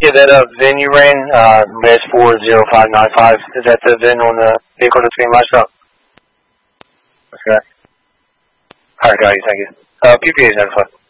Yeah, that VIN you ran, last 40595, is that the VIN on the vehicle that's being matched up? Okay. Alright, got you, thank you. PPA is notified.